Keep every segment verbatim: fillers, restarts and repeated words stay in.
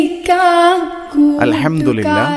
അൽഹംദുലില്ലാ.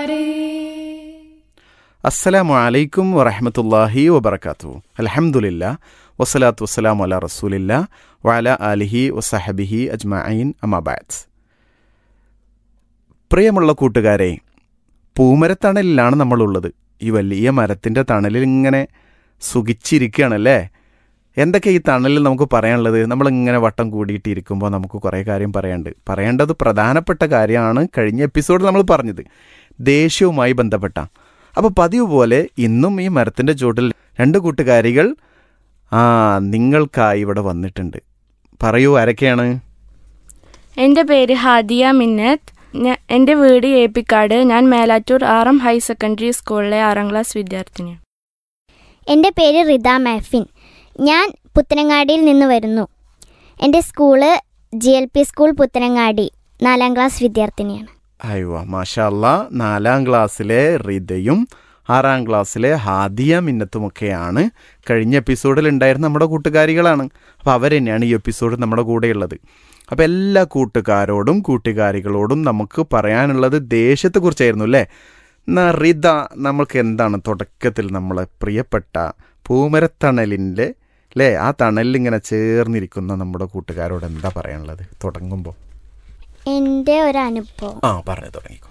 അസ്സലാമു അലൈക്കും വറഹ്മത്തുള്ളാഹി വബറകാതുഹു. അൽഹംദുലില്ലാ വസ്സലാത്തു വസ്സലാമു അലാ റസൂലില്ലാ വഅലാ ആലിഹി വസഹബിഹി അജ്മഈൻ അമ്മാ ബഅദ്. പ്രിയമുള്ള കൂട്ടുകാരെ, പൂമരത്തണലിലാണ് നമ്മളുള്ളത്. ഈ വലിയ മരത്തിൻ്റെ തണലിൽ ഇങ്ങനെ സുഖിച്ചിരിക്കുകയാണല്ലേ. എന്തൊക്കെ ഈ തണലിൽ നമുക്ക് പറയാനുള്ളത്? നമ്മളിങ്ങനെ വട്ടം കൂടിയിട്ടിരിക്കുമ്പോൾ നമുക്ക് കുറേ കാര്യം പറയാനുണ്ട്. പറയേണ്ടത് പ്രധാനപ്പെട്ട കാര്യമാണ് കഴിഞ്ഞ എപ്പിസോഡിൽ നമ്മൾ പറഞ്ഞത്, ദേഷ്യവുമായി ബന്ധപ്പെട്ട. അപ്പോൾ പതിവ് പോലെ ഇന്നും ഈ മരത്തിൻ്റെ ചുവട്ടിൽ രണ്ട് കൂട്ടുകാരികൾ ആ നിങ്ങൾക്കായി ഇവിടെ വന്നിട്ടുണ്ട്. പറയൂ, ആരൊക്കെയാണ്? എൻ്റെ പേര് ഹാദിയ മിന്നത്ത്. എൻ്റെ വീട് ഏപ്പിക്കാട്. ഞാൻ Melattur R M higher secondary സ്കൂളിലെ ആറാം ക്ലാസ് വിദ്യാർത്ഥിനിയാണ്. എൻ്റെ പേര് റിദ മെഹഫിൻ. ഞാൻ പുത്തനങ്ങാടിയിൽ നിന്ന് വരുന്നു. എൻ്റെ school G L P school Puthanangadi. നാലാം ക്ലാസ് വിദ്യാർത്ഥിനിയാണ്. അയ്യോ മാഷാ അല്ലാ. നാലാം ക്ലാസ്സിലെ റിദയും ആറാം ക്ലാസ്സിലെ ഹാദിയ മിന്നത്തുമൊക്കെയാണ് കഴിഞ്ഞ എപ്പിസോഡിൽ ഉണ്ടായിരുന്ന നമ്മുടെ കൂട്ടുകാരികളാണ്. അപ്പോൾ അവർ തന്നെയാണ് ഈ എപ്പിസോഡിൽ നമ്മുടെ കൂടെയുള്ളത്. അപ്പോൾ എല്ലാ കൂട്ടുകാരോടും കൂട്ടുകാരികളോടും നമുക്ക് പറയാനുള്ളത് ദേഷ്യത്തെക്കുറിച്ചായിരുന്നു അല്ലേ. എന്നാൽ റിദ, നമ്മൾക്ക് എന്താണ് തുടക്കത്തിൽ നമ്മളെ പ്രിയപ്പെട്ട പൂമരത്തണലിൻ്റെ അല്ലേ ആ തണലിലിങ്ങനെ ചേർന്നിരിക്കുന്ന നമ്മുടെ കൂട്ടുകാരോട് എന്താ പറയാനുള്ളത് തുടങ്ങുമ്പോൾ? എൻ്റെ ഒരു അനുഭവം ആ പറഞ്ഞു തുടങ്ങിക്കോ.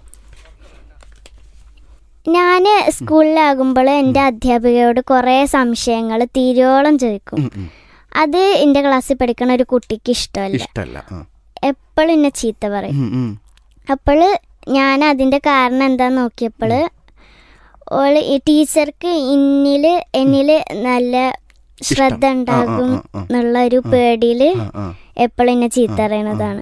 ഞാൻ സ്കൂളിലാകുമ്പോൾ എൻ്റെ അധ്യാപികയോട് കുറേ സംശയങ്ങൾ തീരോളം ചോദിക്കും. അത് എൻ്റെ ക്ലാസ്സിൽ പഠിക്കുന്ന ഒരു കുട്ടിക്ക് ഇഷ്ടമല്ല ഇഷ്ടമല്ല എപ്പോഴും എന്നെ ചീത്ത പറയും. അപ്പോൾ ഞാൻ അതിൻ്റെ കാരണം എന്താന്ന് നോക്കിയപ്പോൾ ഓള് ഈ ടീച്ചർക്ക് ഇന്നിൽ എന്നിൽ നല്ല ശ്രദ്ധ ഉണ്ടാകും എന്നുള്ള ഒരു പേടിയിൽ എപ്പോഴും എന്നെ ചീത്ത അറിയണതാണ്.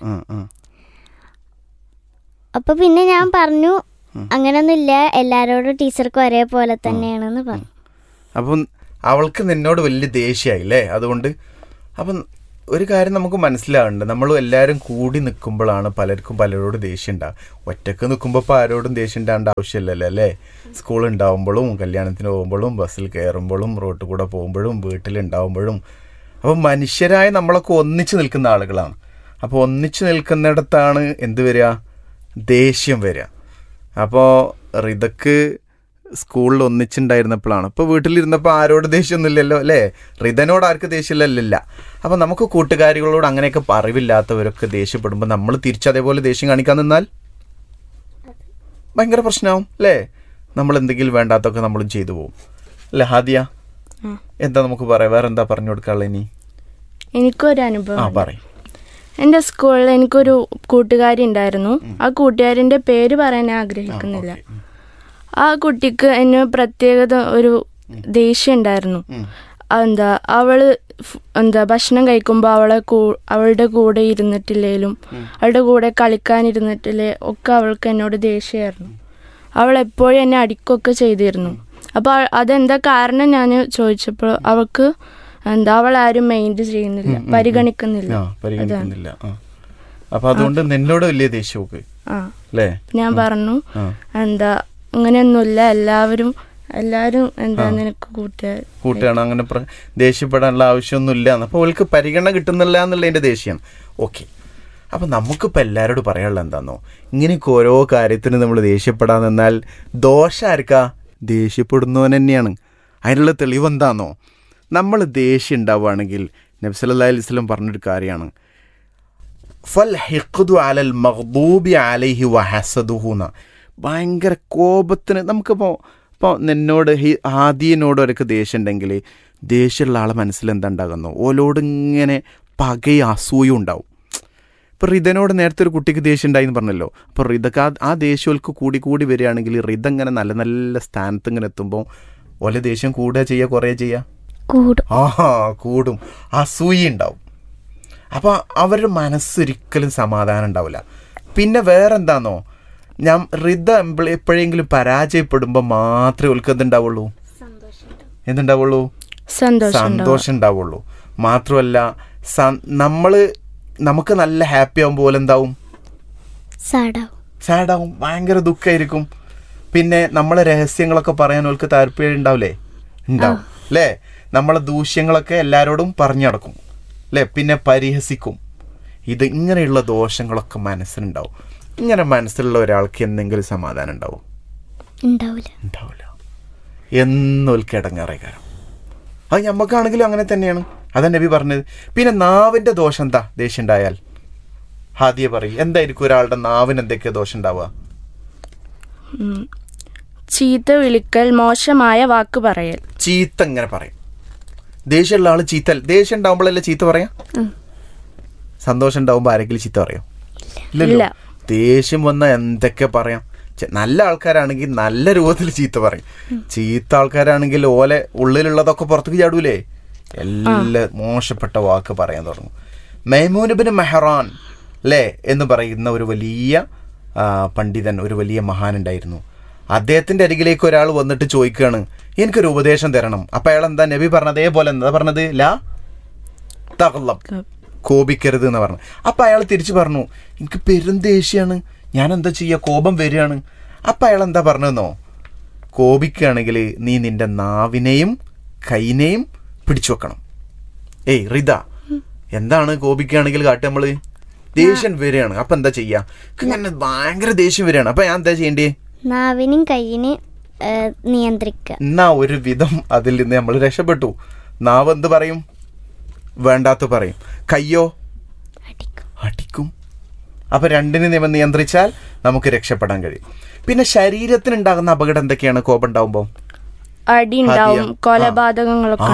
അപ്പൊ പിന്നെ ഞാൻ പറഞ്ഞു, അങ്ങനൊന്നുമില്ല, എല്ലാരോടും ടീച്ചർക്ക് ഒരേപോലെ തന്നെയാണെന്ന് പറഞ്ഞു. അപ്പം അവൾക്ക് നിന്നോട് വലിയ ദേഷ്യമായില്ലേ? അതുകൊണ്ട് അപ്പം ഒരു കാര്യം നമുക്ക് മനസ്സിലാവുന്നുണ്ട്, നമ്മൾ എല്ലാവരും കൂടി നിൽക്കുമ്പോഴാണ് പലർക്കും പലരോട് ദേഷ്യം ഉണ്ടാകും. ഒറ്റക്ക് നിൽക്കുമ്പോൾ ഇപ്പോൾ ആരോടും ദേഷ്യം ഉണ്ടാകേണ്ട ആവശ്യമില്ലല്ലോ അല്ലേ. സ്കൂളുണ്ടാവുമ്പോഴും കല്യാണത്തിന് പോകുമ്പോഴും ബസ്സിൽ കയറുമ്പോഴും റോട്ടിൽ കൂടെ പോകുമ്പോഴും വീട്ടിലുണ്ടാവുമ്പോഴും അപ്പം മനുഷ്യരായ നമ്മളൊക്കെ ഒന്നിച്ച് നിൽക്കുന്ന ആളുകളാണ്. അപ്പോൾ ഒന്നിച്ച് നിൽക്കുന്നിടത്താണ് എന്ത് വരിക? ദേഷ്യം വരിക. അപ്പോൾ റിദക്ക് സ്കൂളിൽ ഒന്നിച്ചുണ്ടായിരുന്നപ്പോഴാണ്. ഇപ്പോൾ വീട്ടിലിരുന്നപ്പോൾ ആരോട് ദേഷ്യമൊന്നുമില്ലല്ലോ അല്ലേ. റിദനോട് ആർക്ക് ദേഷ്യമില്ലല്ല. അപ്പോൾ നമുക്ക് കൂട്ടുകാരികളോട് അങ്ങനെയൊക്കെ അറിവില്ലാത്തവരൊക്കെ ദേഷ്യപ്പെടുമ്പോൾ നമ്മൾ തിരിച്ചതേപോലെ ദേഷ്യം കാണിക്കാൻ നിന്നാൽ ഭയങ്കര പ്രശ്നമാവും അല്ലേ. നമ്മൾ എന്തെങ്കിലും വേണ്ടാത്തൊക്കെ നമ്മളും ചെയ്തു പോകും അല്ലേ. ഹാദിയ, എന്താ നമുക്ക് പറയാം? വേറെ എന്താ പറഞ്ഞു കൊടുക്കാനുള്ള ഇനി? എനിക്കൊരു അനുഭവം. ആ പറയും. എൻ്റെ സ്കൂളിൽ എനിക്കൊരു കൂട്ടുകാരി ഉണ്ടായിരുന്നു. ആ കൂട്ടുകാരിൻ്റെ പേര് പറയാൻ ആഗ്രഹിക്കുന്നില്ല. ആ കുട്ടിക്ക് എന്നെ പ്രത്യേകത ഒരു ദേഷ്യം ഉണ്ടായിരുന്നു. എന്താ അവള് എന്താ ഭക്ഷണം കഴിക്കുമ്പോൾ അവളെ അവളുടെ കൂടെ ഇരുന്നിട്ടില്ലേലും അവളുടെ കൂടെ കളിക്കാനിരുന്നിട്ടില്ലേ ഒക്കെ അവൾക്ക് എന്നോട് ദേഷ്യമായിരുന്നു. അവൾ എപ്പോഴും എന്നെ അടിക്കുകയൊക്കെ ചെയ്തിരുന്നു. അപ്പോൾ അതെന്താ കാരണം ഞാൻ ചോദിച്ചപ്പോൾ അവൾക്ക് എന്താ അവൾ ആരും മൈൻഡ് ചെയ്യുന്നില്ല, പരിഗണിക്കുന്നില്ല. അപ്പൊ അതുകൊണ്ട് നിന്നോട് വലിയ ദേഷ്യമൊക്കെ അല്ലേ. ഞാൻ പറഞ്ഞു എന്താ അങ്ങനെയൊന്നുമില്ല, എല്ലാവരും എല്ലാവരും എന്താ നിനക്ക് കൂട്ടുകാർ കൂട്ടുകാരാണ്, അങ്ങനെ ദേഷ്യപ്പെടാനുള്ള ആവശ്യമൊന്നുമില്ല. അപ്പോൾ അവൾക്ക് പരിഗണന കിട്ടുന്നില്ല എന്നുള്ളതിൻ്റെ ദേഷ്യമാണ്. ഓക്കെ, അപ്പം നമുക്കിപ്പോൾ എല്ലാവരോടും പറയാനുള്ളത് എന്താണെന്നോ, ഇങ്ങനെയൊക്കെ ഓരോ കാര്യത്തിന് നമ്മൾ ദേഷ്യപ്പെടാൻ നിന്നാൽ ദോഷം ആർക്കാ? ദേഷ്യപ്പെടുന്നവൻ തന്നെയാണ്. അതിനുള്ള തെളിവ് എന്താണെന്നോ, നമ്മൾ ദേഷ്യം ഉണ്ടാവുകയാണെങ്കിൽ നബി സല്ലല്ലാഹു അലൈഹി വസല്ലം പറഞ്ഞൊരു കാര്യമാണ്, ഫൽ ഹിഖ്ദു അലൽ മഗ്ദൂബി അലൈഹി വഹസദുഹുന. ഭയങ്കര കോപത്തിന് നമുക്കിപ്പോൾ ഇപ്പോൾ നിന്നോട് ഹി ഹാദിയനോട് ഒരൊക്കെ ദേഷ്യം ഉണ്ടെങ്കിൽ ദേഷ്യമുള്ള ആളെ മനസ്സിലെന്താ ഉണ്ടാകുന്നു? ഓലോട് ഇങ്ങനെ പകയും അസൂയും ഉണ്ടാവും. ഇപ്പോൾ റിദനോട് നേരത്തെ ഒരു കുട്ടിക്ക് ദേഷ്യം ഉണ്ടായിന്ന് പറഞ്ഞല്ലോ. അപ്പോൾ റിദക്ക് ആ ആ ദേഷ്യമൊക്കെ കൂടി കൂടി വരികയാണെങ്കിൽ റിദ ഇങ്ങനെ നല്ല നല്ല സ്ഥാനത്ത് ഇങ്ങനെ എത്തുമ്പോൾ ഓല ദേഷ്യം കൂടുക ചെയ്യുക, കുറേ ചെയ്യുക, ആ കൂടും, അസൂയ ഉണ്ടാവും. അപ്പോൾ അവരുടെ മനസ്സൊരിക്കലും സമാധാനം ഉണ്ടാവില്ല. പിന്നെ വേറെന്താന്നോ, ഞാൻ റിദ എപ്പോഴെങ്കിലും പരാജയപ്പെടുമ്പോൾ മാത്രമേ അവൾക്ക് എന്തുണ്ടാവുള്ളൂ? എന്തുണ്ടാവുള്ളൂ? സന്തോഷം ഉണ്ടാവുള്ളൂ. മാത്രമല്ല നമ്മൾ നമുക്ക് നല്ല ഹാപ്പി ആകുമ്പോൾ പോലെ എന്താവും? സാഡാവും, ഭയങ്കര ദുഃഖമായിരിക്കും. പിന്നെ നമ്മളെ രഹസ്യങ്ങളൊക്കെ പറയാൻ അവൾക്ക് താല്പര്യം ഉണ്ടാവില്ലേ? ഉണ്ടാവും അല്ലേ. നമ്മളെ ദൂഷ്യങ്ങളൊക്കെ എല്ലാവരോടും പറഞ്ഞു നടക്കും അല്ലേ. പിന്നെ പരിഹസിക്കും. ഇത് ഇങ്ങനെയുള്ള ദോഷങ്ങളൊക്കെ മനസ്സിലുണ്ടാവും. ഇങ്ങനെ മനസ്സിലുള്ള ഒരാൾക്ക് എന്തെങ്കിലും സമാധാനം ഉണ്ടാവും? ഉണ്ടാവില്ല. ഉണ്ടാവില്ല. എന്നൊൽക്ക് ഇടങ്ങാറേക്കാരം. അത് ഞമ്മക്കാണെങ്കിലും അങ്ങനെ തന്നെയാണ്. അതാ നബി പറഞ്ഞത്. പിന്നെ നാവിൻ്റെ ദോഷം എന്താ? ദേഷ്യം ഉണ്ടായാൽ ഹാദിയ പറയും, എന്തായിരിക്കും ഒരാളുടെ നാവിന് എന്തൊക്കെയാ ദോഷം ഉണ്ടാവുക? ചീത്ത വിളിക്കൽ, മോശമായ വാക്ക് പറയൽ. ചീത്ത ഇങ്ങനെ പറയും. ദേഷ്യമുള്ള ആള് ചീത്ത, ദേഷ്യം ഉണ്ടാവുമ്പോഴല്ലേ ചീത്ത പറയാം? സന്തോഷം ഉണ്ടാവുമ്പോൾ ആരെങ്കിലും ചീത്ത പറയോ? ഇല്ലല്ലോ. ദേഷ്യം വന്നാൽ എന്തൊക്കെ പറയാം. നല്ല ആൾക്കാരാണെങ്കിൽ നല്ല രൂപത്തിൽ ചീത്ത പറയും. ചീത്ത ആൾക്കാരാണെങ്കിൽ ഓലെ ഉള്ളിലുള്ളതൊക്കെ പുറത്തേക്ക് ചാടൂലേ, എല്ലാ മോശപ്പെട്ട വാക്ക് പറയാൻ തുടങ്ങും. മൈമൂൻ ഇബ്നു മെഹ്റാൻ അല്ലേ എന്ന് പറയുന്ന ഒരു വലിയ പണ്ഡിതൻ, ഒരു വലിയ മഹാൻ ഉണ്ടായിരുന്നു. അദ്ദേഹത്തിൻ്റെ അരികിലേക്ക് ഒരാൾ വന്നിട്ട് ചോദിക്കുകയാണ്, എനിക്കൊരു ഉപദേശം തരണം. അപ്പം അയാൾ എന്താ നബി പറഞ്ഞത്? അതേപോലെ എന്താ പറഞ്ഞത്? ലാ തഗ്ളബ്, കോപിക്കരുത് എന്ന് പറഞ്ഞു. അപ്പം അയാൾ തിരിച്ചു പറഞ്ഞു, എനിക്ക് പെരും ദേഷ്യമാണ്, ഞാൻ എന്താ ചെയ്യുക, കോപം വരികയാണ്. അപ്പം അയാൾ എന്താ പറഞ്ഞതെന്നോ, കോപിക്കുകയാണെങ്കിൽ നീ നിൻ്റെ നാവിനെയും കൈനെയും പിടിച്ചു വെക്കണം. ഏയ് റിത, എന്താണ് കോപിക്കുകയാണെങ്കിൽ കാട്ടുക? നമ്മൾ ദേഷ്യം വരികയാണ്, അപ്പം എന്താ ചെയ്യുക? ഇങ്ങനെ ഭയങ്കര ദേഷ്യം വരികയാണ്, അപ്പം ഞാൻ എന്താ ചെയ്യേണ്ടേ? നാവിനും കൈയിന് നിയന്ത്രിക്കുക. എന്നാ ഒരു വിധം അതിൽ നിന്ന് നമ്മൾ രക്ഷപ്പെട്ടു. നാവ് എന്ത് പറയും? വേണ്ടാത്ത പറയും. കയ്യോ അടിക്കും. അപ്പൊ രണ്ടിനെ നിയമം നിയന്ത്രിച്ചാൽ നമുക്ക് രക്ഷപ്പെടാൻ കഴിയും. പിന്നെ ശരീരത്തിനുണ്ടാകുന്ന അപകടം എന്തൊക്കെയാണ് കോപം ഉണ്ടാവുമ്പോൾ? അടി ഉണ്ടാവും, കൊലപാതകങ്ങളൊക്കെ,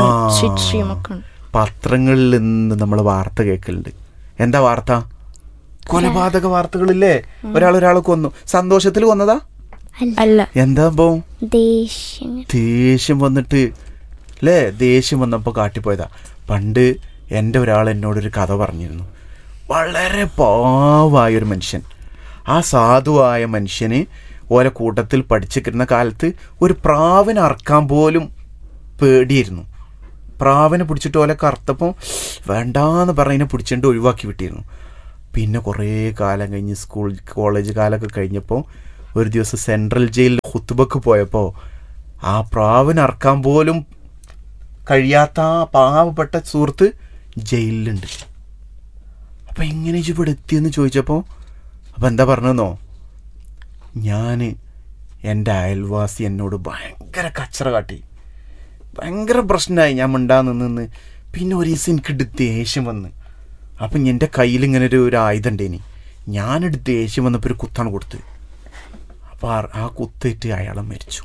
പത്രങ്ങളിൽ നിന്ന് നമ്മൾ വാർത്ത കേൾക്കലുണ്ട്. എന്താ വാർത്ത? കൊലപാതക വാർത്തകളില്ലേ? ഒരാൾ ഒരാളെ കൊന്നു. സന്തോഷത്തിൽ കൊന്നതാ? അല്ല. എന്താ സംഭവം? ദേഷ്യം ദേഷ്യം വന്നിട്ട് അല്ലേ? ദേഷ്യം വന്നപ്പോൾ കാട്ടിപ്പോയതാ. പണ്ട് എൻ്റെ ഒരാൾ എന്നോടൊരു കഥ പറഞ്ഞിരുന്നു. വളരെ പാവമായൊരു മനുഷ്യൻ. ആ സാധുവായ മനുഷ്യന് ഓരോ കൂട്ടത്തിൽ പഠിച്ചിരുന്ന കാലത്ത് ഒരു പ്രാവിനെ അറക്കാൻ പോലും പേടിയായിരുന്നു. പ്രാവിനെ പിടിച്ചിട്ട് ഓലെ കറുത്തപ്പോൾ വേണ്ടാന്ന് പറഞ്ഞതിനെ പിടിച്ചിട്ട് ഒഴിവാക്കി വിട്ടിരുന്നു. പിന്നെ കുറേ കാലം കഴിഞ്ഞ് സ്കൂൾ കോളേജ് കാലമൊക്കെ കഴിഞ്ഞപ്പോൾ ഒരു ദിവസം സെൻട്രൽ ജയിലിൽ ഖുത്ബക്ക് പോയപ്പോൾ ആ പ്രാവിനെ അറക്കാൻ പോലും കഴിയാത്ത ആ പാവപ്പെട്ട സുഹൃത്ത് ജയിലിലുണ്ട്. അപ്പം എങ്ങനെ ഇവിടെ എത്തിയെന്ന് ചോദിച്ചപ്പോൾ അപ്പം എന്താ പറഞ്ഞെന്നോ, ഞാൻ എൻ്റെ അയൽവാസി എന്നോട് ഭയങ്കര കച്ചറ കാട്ടി, ഭയങ്കര പ്രശ്നമായി, ഞാൻ മിണ്ടാ നിന്ന്. പിന്നെ ഒരു ദിവസം എനിക്കിട്ട് ദേഷ്യം വന്ന്, അപ്പം എൻ്റെ കയ്യിൽ ഇങ്ങനെ ഒരു ഒരു ആയുധം ഉണ്ടേനി, ഞാനെടുത്ത് ദേഷ്യം വന്നപ്പോൾ ഒരു കുത്താണ് കൊടുത്ത്. അപ്പോൾ ആ കുത്തേറ്റ് അയാളെ മരിച്ചു.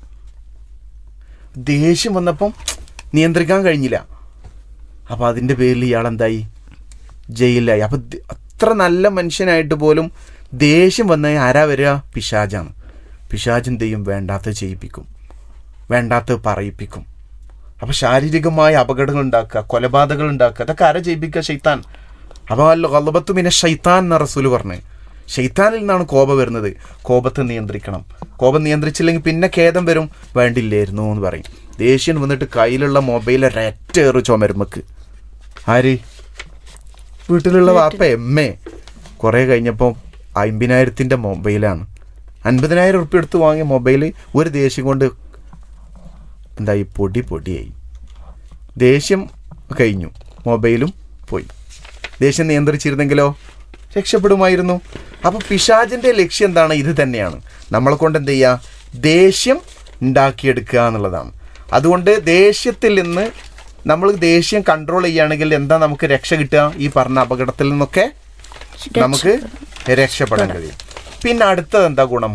ദേഷ്യം വന്നപ്പം നിയന്ത്രിക്കാൻ കഴിഞ്ഞില്ല. അപ്പം അതിൻ്റെ പേരിൽ ഇയാളെന്തായി? ജയിലിലായി. അപ്പം അത്ര നല്ല മനുഷ്യനായിട്ട് പോലും ദേഷ്യം വന്നാൽ ആരാ വരിക? പിശാചാണ്. പിശാച് എന്ത് ചെയ്യും? വേണ്ടാത്ത ചെയ്യിപ്പിക്കും, വേണ്ടാത്ത പറയിപ്പിക്കും. അപ്പം ശാരീരികമായ അപകടങ്ങൾ ഉണ്ടാക്കുക, കൊലപാതകങ്ങൾ ഉണ്ടാക്കുക, അതൊക്കെ ആരാ ചെയ്യിപ്പിക്കുക? ശൈത്താൻ. അപ്പോൾ ഗളബത്തു മിന ശൈത്താൻ എന്ന റസൂല് പറഞ്ഞു. ശൈത്താനിൽ നിന്നാണ് കോപം വരുന്നത്. കോപത്തെ നിയന്ത്രിക്കണം. കോപം നിയന്ത്രിച്ചില്ലെങ്കിൽ പിന്നെ ഖേദം വരും, വേണ്ടില്ലായിരുന്നു എന്ന് പറയും. ദേഷ്യം വന്നിട്ട് കയ്യിലുള്ള മൊബൈൽ ഒരറ്റേറ് ചുമരുമക്ക്. ആര്? വീട്ടിലുള്ള വാപ്പ എമ്മേ. കുറേ കഴിഞ്ഞപ്പോൾ അമ്പതിനായിരത്തിൻ്റെ മൊബൈലാണ്. അൻപതിനായിരം ഉറുപ്പ്യ എടുത്ത് വാങ്ങിയ മൊബൈൽ ഒരു ദേഷ്യം കൊണ്ട് എന്തായി? പൊടി പൊടിയായി. ദേഷ്യം കഴിഞ്ഞു, മൊബൈലും പോയി. ദേഷ്യം നിയന്ത്രിച്ചിരുന്നെങ്കിലോ രക്ഷപ്പെടുമായിരുന്നു. അപ്പോൾ പിശാചിൻ്റെ ലക്ഷ്യം എന്താണ്? ഇത് തന്നെയാണ്. നമ്മളെ കൊണ്ട് എന്ത് ചെയ്യുക? ദേഷ്യം ഉണ്ടാക്കിയെടുക്കുക എന്നുള്ളതാണ്. അതുകൊണ്ട് ദേഷ്യത്തിൽ നിന്ന് നമ്മൾ ദേഷ്യം കൺട്രോൾ ചെയ്യുകയാണെങ്കിൽ എന്താ നമുക്ക് രക്ഷ കിട്ടുക? ഈ പറഞ്ഞ അപകടത്തിൽ നിന്നൊക്കെ നമുക്ക് രക്ഷപ്പെടാൻ കഴിയും. പിന്നെ അടുത്തത് എന്താ ഗുണം?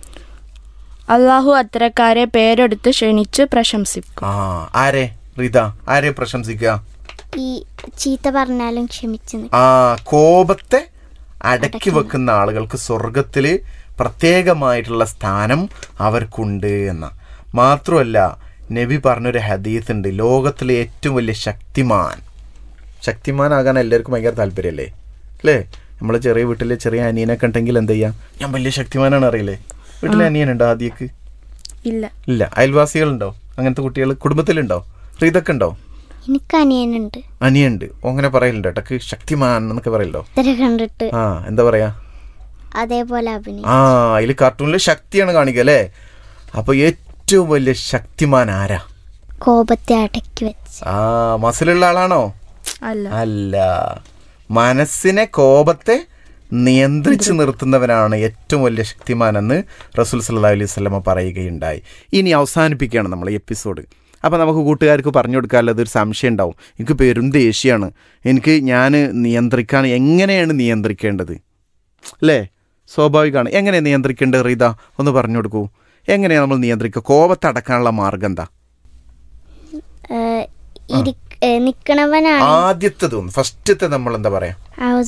അള്ളാഹു അത്തരക്കാരെ പേരെടുത്ത് ക്ഷണിച്ച് പ്രശംസിക്കും. ആ ആരെ റിത? ആരെ പ്രശംസിക്കുക? ഈ ചീത്ത പറഞ്ഞാലും ക്ഷമിച്ചു. ആ കോപത്തെ അടക്കി വെക്കുന്ന ആളുകൾക്ക് സ്വർഗത്തിൽ പ്രത്യേകമായിട്ടുള്ള സ്ഥാനം അവർക്കുണ്ട് എന്ന. മാത്രമല്ല നബി പറഞ്ഞൊരു ഹദീസ് ഉണ്ട്, ലോകത്തിലെ ഏറ്റവും വലിയ ശക്തിമാൻ, ശക്തിമാനാകാൻ എല്ലാവർക്കും ഭയങ്കര താല്പര്യമല്ലേ അല്ലേ? നമ്മൾ ചെറിയ വീട്ടിൽ ചെറിയ അനിയനൊക്കെ ഉണ്ടെങ്കിൽ എന്ത് ചെയ്യാം? ഞാൻ വലിയ ശക്തിമാനാണ് അറിയില്ലേ? വീട്ടിലെ അനിയനുണ്ടോ ആദ്യക്ക്? ഇല്ല. ഇല്ല. അയൽവാസികളുണ്ടോ? അങ്ങനത്തെ കുട്ടികൾ കുടുംബത്തിലുണ്ടോ? ഇതൊക്കെ ഉണ്ടോ? എനിക്ക് അനിയനുണ്ട്. അനിയുണ്ട്. അങ്ങനെ പറയലുണ്ടോ? ഇടക്ക് ശക്തിമാൻ എന്നൊക്കെ പറയല്ലോ. കണ്ടിട്ട് ആ എന്താ പറയാ? അതേപോലെ അഭിനയം. ആ അതിൽ കാർട്ടൂണില് ശക്തിയാണ് കാണിക്കുക അല്ലേ? അപ്പൊ ഏറ്റവും വലിയ ശക്തിമാൻ ആരാ? കോപത്തെ അടക്കി വെച്ച്. ആ മസിലുള്ള ആളാണോ? അല്ല. അല്ല. മനസ്സിനെ, കോപത്തെ നിയന്ത്രിച്ച് നിർത്തുന്നവനാണ് ഏറ്റവും വലിയ ശക്തിമാനെന്ന് റസൂൽ സല്ലല്ലാഹു അലൈഹി വസല്ലമ പറയുകയുണ്ടായി. ഇനി അവസാനിപ്പിക്കുകയാണ് നമ്മൾ ഈ എപ്പിസോഡ്. അപ്പോൾ നമുക്ക് കൂട്ടുകാർക്ക് പറഞ്ഞു കൊടുക്കാനുള്ളത് ഒരു സംശയം ഉണ്ടാവും. എനിക്ക് പെരും ദേഷ്യമാണ്, എനിക്ക് ഞാൻ നിയന്ത്രിക്കാൻ എങ്ങനെയാണ് നിയന്ത്രിക്കേണ്ടത് അല്ലേ? സ്വാഭാവികമാണ്. എങ്ങനെ നിയന്ത്രിക്കേണ്ടത് റീത ഒന്ന് പറഞ്ഞു കൊടുക്കൂ. എങ്ങനെയാണ് നമ്മൾ നിയന്ത്രിക്കുക? കോപത്തടക്കാനുള്ള മാർഗം എന്താ? ആദ്യത്തത് ഫസ്റ്റത്തെ നമ്മൾ എന്താ പറയാ?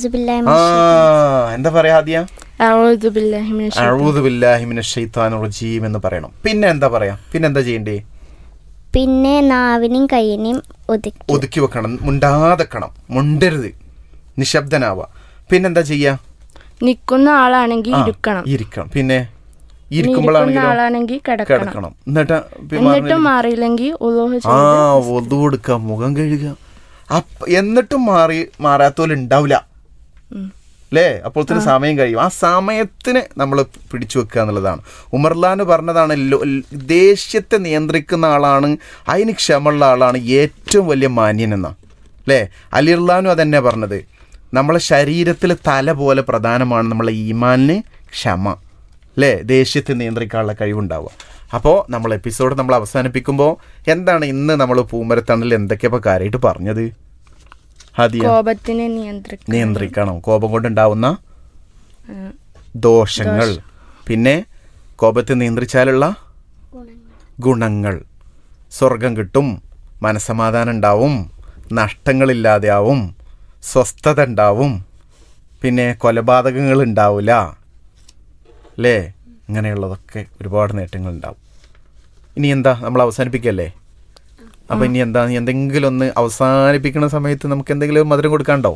എന്താ പറയാ ആദ്യം? അഊദു ബില്ലാഹി മിനശ് ശൈത്വാനിർ റജീം എന്ന് പറയണം. പിന്നെ എന്താ പറയാ? പിന്നെ എന്താ ചെയ്യണ്ടേ? പിന്നെ നാവിനെയും കയ്യിനെയും ഒതുക്കി ഒതുക്കി വെക്കണം, മുണ്ടാതെക്കണം, മുണ്ടരുത്, നിശബ്ദനാവുക. പിന്നെന്താ ചെയ്യാ? നിൽക്കുന്ന ആളാണെങ്കിൽ ഇരിക്കണം ഇരിക്കണം പിന്നെ ഇരിക്കുമ്പോഴാണെങ്കിൽ കിടക്കണം. എന്നിട്ട് മാറിയില്ലെങ്കിൽ ആ ഒതു കൊടുക്കുക, മുഖം കഴുകുക. എന്നിട്ടും മാറി മാറാത്തോലുണ്ടാവില്ല അല്ലേ? അപ്പോഴത്തേന് സമയം കഴിയും. ആ സമയത്തിന് നമ്മൾ പിടിച്ചു വെക്കുക എന്നുള്ളതാണ്. ഉമർലാന്ന് പറഞ്ഞതാണ്, ദേഷ്യത്തെ നിയന്ത്രിക്കുന്ന ആളാണ്, അതിന് ക്ഷമയുള്ള ആളാണ് ഏറ്റവും വലിയ മാന്യൻ എന്നാ അല്ലേ? അലിർലാനും അതന്നെ പറഞ്ഞത്. നമ്മളെ ശരീരത്തിൽ തല പോലെ പ്രധാനമാണ് നമ്മളെ ഈമാനിന് ക്ഷമ അല്ലേ? ദേഷ്യത്തെ നിയന്ത്രിക്കാനുള്ള കഴിവുണ്ടാവുക. അപ്പോൾ നമ്മൾ എപ്പിസോഡ് നമ്മൾ അവസാനിപ്പിക്കുമ്പോൾ എന്താണ് ഇന്ന് നമ്മൾ പൂമരത്തണലിൽ എന്തൊക്കെയപ്പോൾ കാര്യമായിട്ട് പറഞ്ഞത്? കോപത്തിനെ നിയന്ത്രിക്കണം, കോപം കൊണ്ടുണ്ടാവുന്ന ദോഷങ്ങൾ, പിന്നെ കോപത്തെ നിയന്ത്രിച്ചാലുള്ള ഗുണങ്ങൾ. സ്വർഗം കിട്ടും, മനസ്സമാധാനം ഉണ്ടാവും, നഷ്ടങ്ങളില്ലാതെ ആവും, സ്വസ്ഥത ഉണ്ടാവും, പിന്നെ കൊലപാതകങ്ങൾ ഉണ്ടാവില്ല അല്ലേ? ഇങ്ങനെയുള്ളതൊക്കെ ഒരുപാട് നേട്ടങ്ങൾ ഉണ്ടാവും. ഇനി എന്താ നമ്മൾ അവസാനിപ്പിക്കല്ലേ? അപ്പം ഇനി എന്താ, എന്തെങ്കിലും ഒന്ന് അവസാനിപ്പിക്കുന്ന സമയത്ത് നമുക്ക് എന്തെങ്കിലും മധുരം കൊടുക്കാണ്ടോ?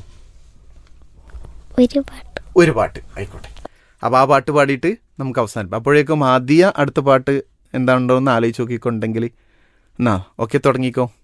ഒരു പാട്ട് ഒരു പാട്ട് ആയിക്കോട്ടെ. അപ്പോൾ ആ പാട്ട് പാടിയിട്ട് നമുക്ക് അവസാനിപ്പിക്കാം. അപ്പോഴേക്കും ആദ്യ അടുത്ത പാട്ട് എന്താണുണ്ടോ എന്ന് ആലോചിച്ച് നോക്കിക്കൊണ്ടെങ്കിൽ എന്നാ ഓക്കെ തുടങ്ങിക്കോ.